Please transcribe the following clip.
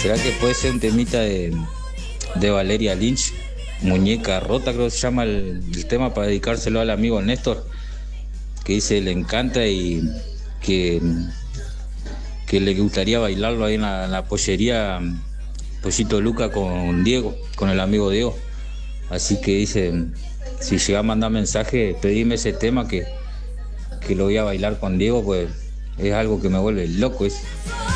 ¿Será que puede ser un temita de Valeria Lynch? Muñeca rota, creo que se llama el tema, para dedicárselo al amigo Néstor, que dice le encanta y que, que le gustaría bailarlo ahí en la pollería Pollito Luca con Diego, con el amigo Diego. Así que dice, si llega a mandar mensaje, pedime ese tema que lo voy a bailar con Diego, pues es algo que me vuelve loco.